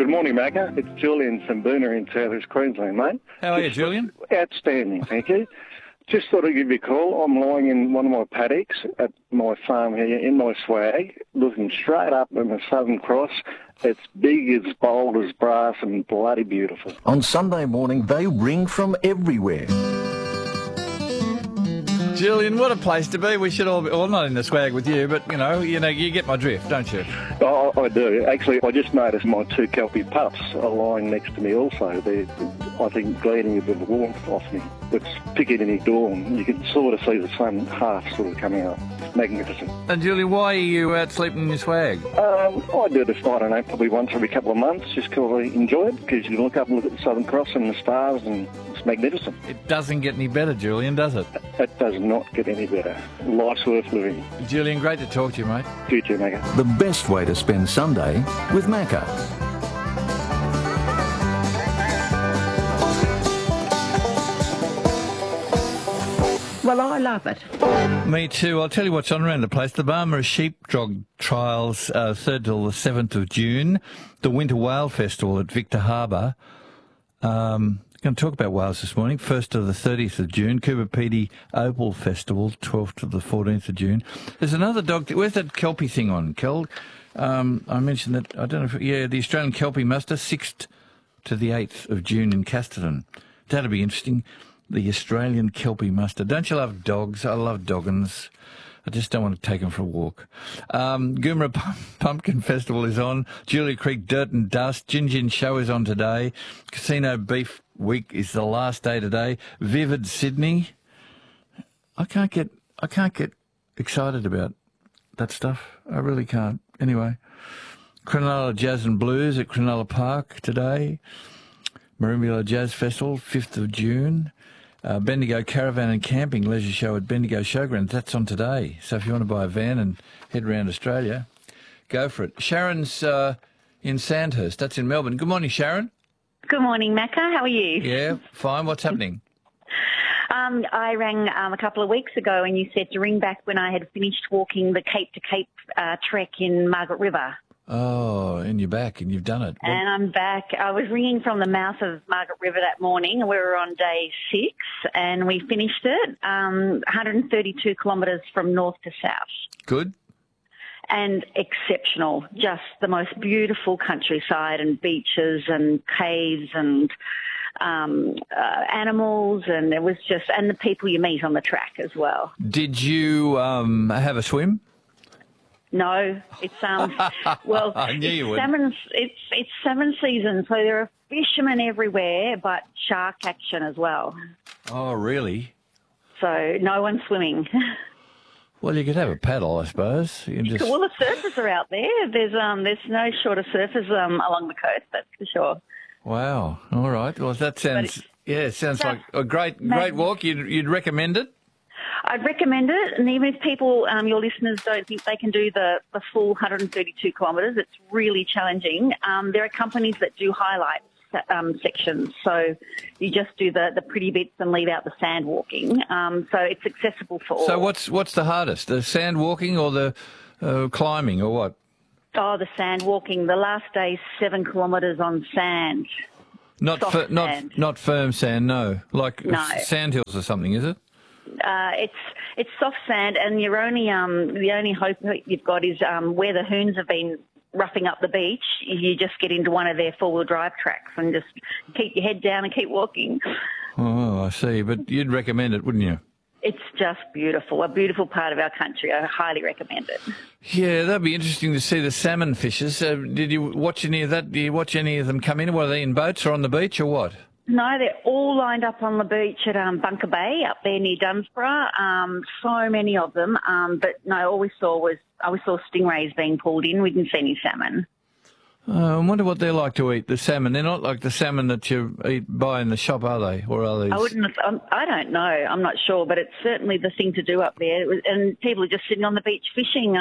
Good morning, Macca. It's Julian Samboona in South East Queensland, mate. How are you, Julian? Outstanding, thank you. Just thought I'd give you a call. I'm lying in one of my paddocks at my farm here in my swag, looking straight up at the Southern Cross. It's big, it's bold as brass and bloody beautiful. On Sunday morning, they ring from everywhere. Julian, what a place to be. We should all be, well, not in the swag with you, but, you know, you get my drift, don't you? Oh, I do. Actually, I just noticed my two Kelpie pups are lying next to me also. They're, I think, gleaning a bit of warmth off me. It's picking dawn. You can sort of see the sun half sort of coming up. Magnificent. And, Julian, why are you out sleeping in your swag? I do this, I don't know, probably once every couple of months, just because I enjoy it, because you can look up and look at the Southern Cross and the stars, and it's magnificent. It doesn't get any better, Julian, does it? It does not get any better. Life's worth living. Julian, great to talk to you, mate. You too, Macca. The best way to spend Sunday with Macca. Well, I love it. Me too. I'll tell you what's on around the place. The Barmera Sheepdog Trials, 3rd till the 7th of June. The Winter Whale Festival at Victor Harbour. Going to talk about whales this morning. 1st to the 30th of June. Coober Pedy Opal Festival, 12th to the 14th of June. There's another dog. Where's that Kelpie thing on, Kel? I mentioned that, I don't know if, the Australian Kelpie Muster, 6th to the 8th of June in Casterton. That'll be interesting. The Australian Kelpie Muster. Don't you love dogs? I love doggins. I just don't want to take them for a walk. Goomera Pumpkin Festival is on. Julia Creek Dirt and Dust. Gin Gin Show is on today. Casino Beef Week is the last day today. Vivid Sydney. I can't get excited about that stuff. I really can't. Anyway, Cronulla Jazz and Blues at Cronulla Park today. Merimbula Jazz Festival, 5th of June. Bendigo Caravan and Camping Leisure Show at Bendigo Showground. That's on today. So if you want to buy a van and head around Australia, go for it. Sharon's in Sandhurst. That's in Melbourne. Good morning, Sharon. Good morning, Macca. How are you? Yeah, fine. What's happening? I rang a couple of weeks ago and you said to ring back when I had finished walking the Cape to Cape trek in Margaret River. Oh, and you're back and you've done it. Well, and I'm back. I was ringing from the mouth of Margaret River that morning. We were on day 6 and we finished it, 132 kilometres from north to south. Good. And exceptional. Just the most beautiful countryside and beaches and caves and animals, and it was just, and the people you meet on the track as well. Did you have a swim? No, it's well, I knew you would. It's salmon season, so there are fishermen everywhere, but shark action as well. Oh, really? So no one's swimming. Well, you could have a paddle, I suppose. You can just... Well, the surfers are out there. There's no shorter surfers along the coast, that's for sure. Wow. All right. Well, that sounds sounds like a great walk. You'd recommend it? I'd recommend it, and even if people, your listeners, don't think they can do the full 132 kilometres, it's really challenging. There are companies that do highlight sections, so you just do the pretty bits and leave out the sand walking. So it's accessible for all. So what's the hardest, the sand walking or the climbing, or what? Oh, the sand walking. The last day's 7 kilometres on sand. Not firm sand, no. Like sandhills or something, is it? It's soft sand, and you're only the only hope you've got is where the hoons have been roughing up the beach. You just get into one of their four-wheel drive tracks and just keep your head down and keep walking. Oh, I see. But you'd recommend it, wouldn't you? It's just beautiful, a beautiful part of our country. I highly recommend it. Yeah, that'd be interesting to see the salmon fishes. Did you watch any of that? Do you watch any of them come in? Were they in boats or on the beach or what? No, they're all lined up on the beach at Bunker Bay up there near Dunsborough. So many of them. But no, all we saw stingrays being pulled in. We didn't see any salmon. I wonder what they're like to eat, the salmon. They're not like the salmon that you buy in the shop, are they? Or are these? I don't know. I'm not sure, but it's certainly the thing to do up there. And people are just sitting on the beach fishing.